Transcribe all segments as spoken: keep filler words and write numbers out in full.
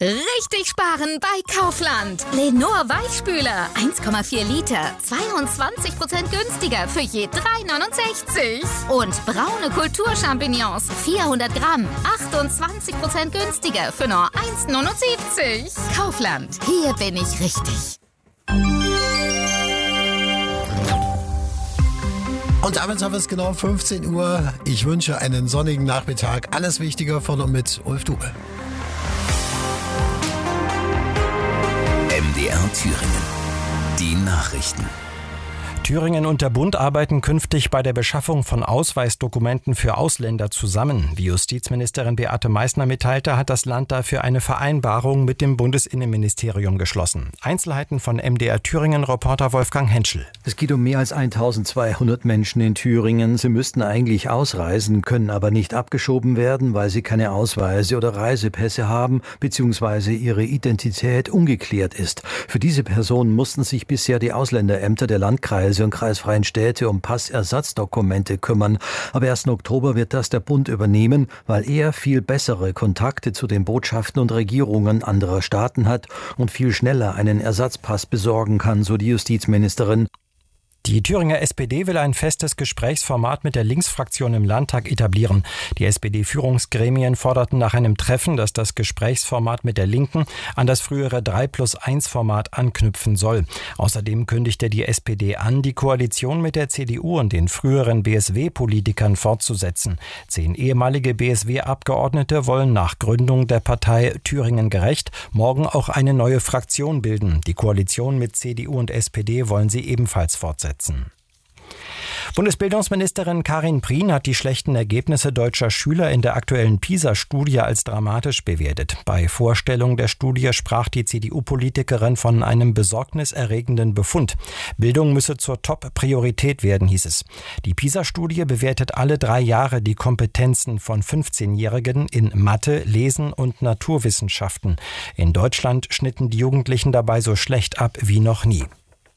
Richtig sparen bei Kaufland. Lenor Weichspüler, eins Komma vier Liter, zweiundzwanzig Prozent günstiger für je drei neunundsechzig. Und braune Kulturchampignons, vierhundert Gramm, achtundzwanzig Prozent günstiger für nur eins neunundsiebzig. Kaufland, hier bin ich richtig. Und damit haben wir es genau fünfzehn Uhr. Ich wünsche einen sonnigen Nachmittag. Alles Wichtige von und mit Ulf Dube. M D R Thüringen. Die Nachrichten. Thüringen und der Bund arbeiten künftig bei der Beschaffung von Ausweisdokumenten für Ausländer zusammen. Wie Justizministerin Beate Meißner mitteilte, hat das Land dafür eine Vereinbarung mit dem Bundesinnenministerium geschlossen. Einzelheiten von M D R Thüringen-Reporter Wolfgang Henschel. Es geht um mehr als eintausendzweihundert Menschen in Thüringen. Sie müssten eigentlich ausreisen, können aber nicht abgeschoben werden, weil sie keine Ausweise oder Reisepässe haben bzw. ihre Identität ungeklärt ist. Für diese Personen mussten sich bisher die Ausländerämter der Landkreise und kreisfreien Städte um Passersatzdokumente kümmern. Aber ersten Oktober wird das der Bund übernehmen, weil er viel bessere Kontakte zu den Botschaften und Regierungen anderer Staaten hat und viel schneller einen Ersatzpass besorgen kann, so die Justizministerin. Die Thüringer S P D will ein festes Gesprächsformat mit der Linksfraktion im Landtag etablieren. Die S P D-Führungsgremien forderten nach einem Treffen, dass das Gesprächsformat mit der Linken an das frühere drei plus eins Format anknüpfen soll. Außerdem kündigte die S P D an, die Koalition mit der C D U und den früheren B S W-Politikern fortzusetzen. Zehn ehemalige B S W-Abgeordnete wollen nach Gründung der Partei Thüringen gerecht morgen auch eine neue Fraktion bilden. Die Koalition mit C D U und S P D wollen sie ebenfalls fortsetzen. Bundesbildungsministerin Karin Prien hat die schlechten Ergebnisse deutscher Schüler in der aktuellen PISA-Studie als dramatisch bewertet. Bei Vorstellung der Studie sprach die C D U-Politikerin von einem besorgniserregenden Befund. Bildung müsse zur Top-Priorität werden, hieß es. Die PISA-Studie bewertet alle drei Jahre die Kompetenzen von fünfzehnjährigen in Mathe, Lesen und Naturwissenschaften. In Deutschland schnitten die Jugendlichen dabei so schlecht ab wie noch nie.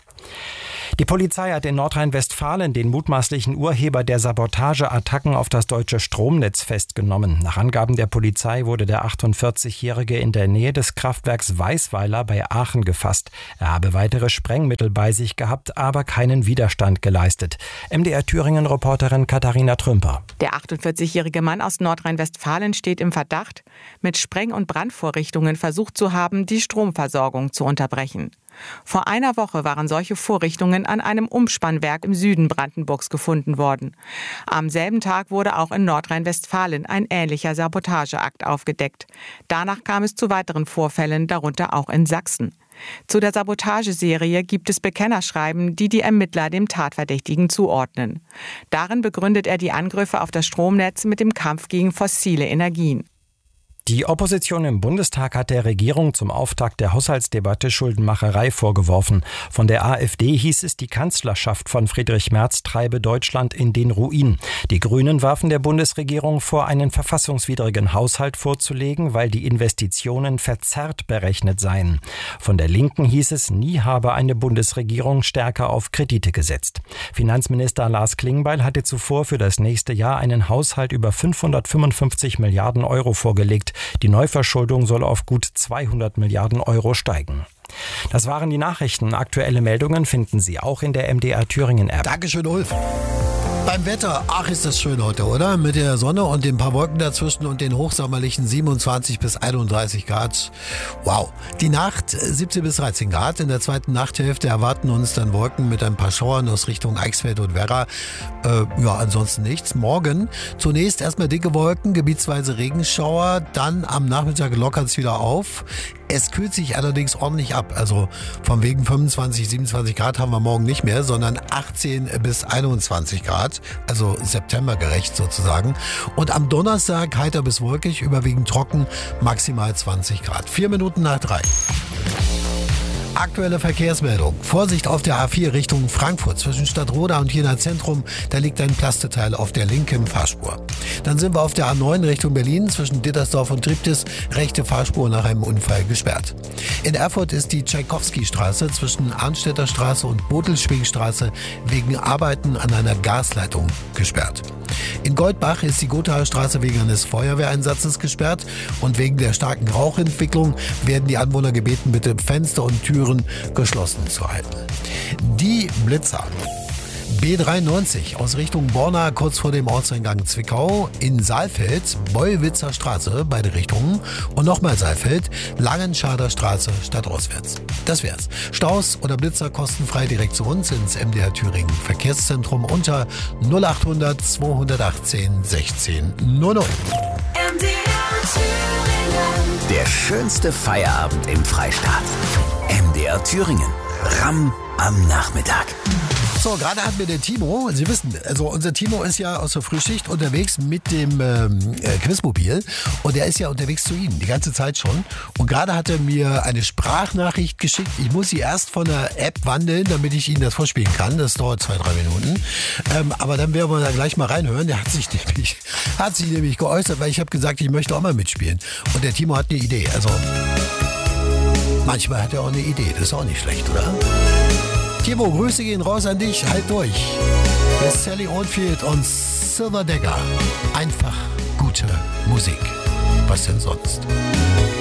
Die Polizei hat in Nordrhein-Westfalen den mutmaßlichen Urheber der Sabotageattacken auf das deutsche Stromnetz festgenommen. Nach Angaben der Polizei wurde der achtundvierzigjährige in der Nähe des Kraftwerks Weißweiler bei Aachen gefasst. Er habe weitere Sprengmittel bei sich gehabt, aber keinen Widerstand geleistet. M D R Thüringen-Reporterin Katharina Trümper. Der achtundvierzigjährige Mann aus Nordrhein-Westfalen steht im Verdacht, mit Spreng- und Brandvorrichtungen versucht zu haben, die Stromversorgung zu unterbrechen. Vor einer Woche waren solche Vorrichtungen an einem Umspannwerk im Süden Brandenburgs gefunden worden. Am selben Tag wurde auch in Nordrhein-Westfalen ein ähnlicher Sabotageakt aufgedeckt. Danach kam es zu weiteren Vorfällen, darunter auch in Sachsen. Zu der Sabotageserie gibt es Bekennerschreiben, die die Ermittler dem Tatverdächtigen zuordnen. Darin begründet er die Angriffe auf das Stromnetz mit dem Kampf gegen fossile Energien. Die Opposition im Bundestag hat der Regierung zum Auftakt der Haushaltsdebatte Schuldenmacherei vorgeworfen. Von der AfD hieß es, die Kanzlerschaft von Friedrich Merz treibe Deutschland in den Ruin. Die Grünen warfen der Bundesregierung vor, einen verfassungswidrigen Haushalt vorzulegen, weil die Investitionen verzerrt berechnet seien. Von der Linken hieß es, nie habe eine Bundesregierung stärker auf Kredite gesetzt. Finanzminister Lars Klingbeil hatte zuvor für das nächste Jahr einen Haushalt über fünfhundertfünfundfünfzig Milliarden Euro vorgelegt. Die Neuverschuldung soll auf gut zweihundert Milliarden Euro steigen. Das waren die Nachrichten. Aktuelle Meldungen finden Sie auch in der M D R Thüringen App. Dankeschön, Ulf. Beim Wetter, ach ist das schön heute, oder? Mit der Sonne und den paar Wolken dazwischen und den hochsommerlichen siebenundzwanzig bis einunddreißig Grad. Wow. Die Nacht siebzehn bis dreizehn Grad. In der zweiten Nachthälfte erwarten uns dann Wolken mit ein paar Schauern aus Richtung Eichsfeld und Werra. Äh, ja, ansonsten nichts. Morgen zunächst erstmal dicke Wolken, gebietsweise Regenschauer. Dann am Nachmittag lockert es wieder auf. Es kühlt sich allerdings ordentlich ab. Also von wegen fünfundzwanzig, siebenundzwanzig Grad haben wir morgen nicht mehr, sondern achtzehn bis einundzwanzig Grad. Also septembergerecht sozusagen. Und am Donnerstag heiter bis wolkig, überwiegend trocken, maximal zwanzig Grad. Vier Minuten nach drei. Aktuelle Verkehrsmeldung. Vorsicht auf der A vier Richtung Frankfurt. Zwischen Stadtroda und Jena Zentrum, da liegt ein Plasteteil auf der linken Fahrspur. Dann sind wir auf der A neun Richtung Berlin. Zwischen Dittersdorf und Triptis, rechte Fahrspur nach einem Unfall gesperrt. In Erfurt ist die Tschaikowski-Straße zwischen Arnstädter Straße und Botelschwingstraße wegen Arbeiten an einer Gasleitung gesperrt. In Goldbach ist die Gothaer Straße wegen eines Feuerwehreinsatzes gesperrt und wegen der starken Rauchentwicklung werden die Anwohner gebeten, bitte Fenster und Türen geschlossen zu halten. Die Blitzer. B dreiundneunzig aus Richtung Borna, kurz vor dem Ortseingang Zwickau. In Saalfeld, Bollwitzer Straße, beide Richtungen. Und nochmal Saalfeld, Langenschader Straße, stadtauswärts. Das wär's. Staus oder Blitzer kostenfrei direkt zu uns ins M D R Thüringen Verkehrszentrum unter null achthundert zweihundertachtzehn sechzehn null null. M D R Thüringen. Der schönste Feierabend im Freistaat. M D R Thüringen. Ramm am Nachmittag. So, gerade hat mir der Timo, Sie wissen, also unser Timo ist ja aus der Frühschicht unterwegs mit dem ähm, äh, Quizmobil und der ist ja unterwegs zu Ihnen, die ganze Zeit schon. Und gerade hat er mir eine Sprachnachricht geschickt. Ich muss sie erst von der App wandeln, damit ich Ihnen das vorspielen kann. Das dauert zwei, drei Minuten. Ähm, aber dann werden wir da gleich mal reinhören. Der hat sich nämlich, hat sich nämlich geäußert, weil ich habe gesagt, ich möchte auch mal mitspielen. Und der Timo hat eine Idee. Also manchmal hat er auch eine Idee. Das ist auch nicht schlecht, oder? Timo, Grüße gehen raus an dich, halt durch. Das ist Sally Oldfield und Silver Dagger. Einfach gute Musik. Was denn sonst?